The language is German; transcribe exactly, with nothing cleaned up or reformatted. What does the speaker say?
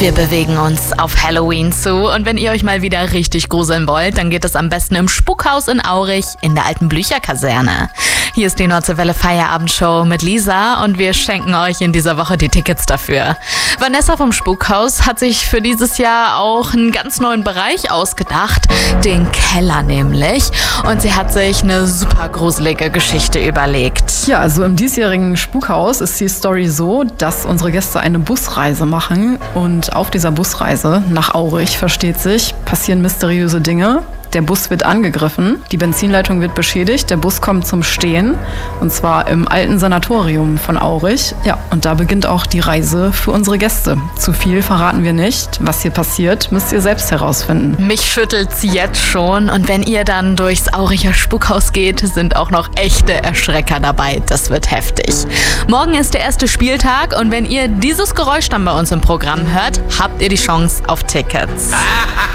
Wir bewegen uns auf Halloween zu und wenn ihr euch mal wieder richtig gruseln wollt, dann geht es am besten im Spukhaus in Aurich in der alten Blücherkaserne. Hier ist die Nordseewelle Feierabendshow mit Lisa und wir schenken euch in dieser Woche die Tickets dafür. Vanessa vom Spukhaus hat sich für dieses Jahr auch einen ganz neuen Bereich ausgedacht, den Keller nämlich. Und sie hat sich eine super gruselige Geschichte überlegt. Ja, also im diesjährigen Spukhaus ist die Story so, dass unsere Gäste eine Busreise machen und auf dieser Busreise nach Aurich, versteht sich, passieren mysteriöse Dinge. Der Bus wird angegriffen, die Benzinleitung wird beschädigt, der Bus kommt zum Stehen und zwar im alten Sanatorium von Aurich. Ja, und da beginnt auch die Reise für unsere Gäste. Zu viel verraten wir nicht. Was hier passiert, müsst ihr selbst herausfinden. Mich schüttelt's jetzt schon und wenn ihr dann durchs Auricher Spukhaus geht, sind auch noch echte Erschrecker dabei. Das wird heftig. Morgen ist der erste Spieltag und wenn ihr dieses Geräusch dann bei uns im Programm hört, habt ihr die Chance auf Tickets.